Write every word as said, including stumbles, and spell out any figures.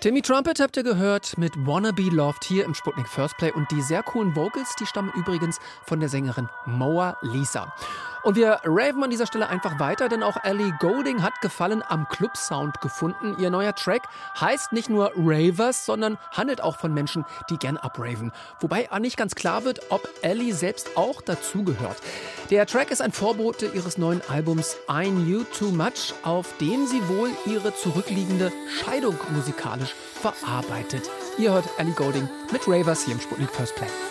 Timmy Trumpet habt ihr gehört mit Wanna Be Loved hier im Sputnik First Play. Und die sehr coolen Vocals, die stammen übrigens von der Sängerin Moa Lisa. Und wir raven an dieser Stelle einfach weiter, denn auch Ellie Goulding hat Gefallen am Club-Sound gefunden. Ihr neuer Track heißt nicht nur Ravers, sondern handelt auch von Menschen, die gern abraven. Wobei nicht ganz klar wird, ob Ellie selbst auch dazugehört. Der Track ist ein Vorbote ihres neuen Albums I Knew Too Much, auf dem sie wohl ihre zurückliegende Scheidung musikalisch verarbeitet. Ihr hört Ellie Goulding mit Ravers hier im Sputnik First Play.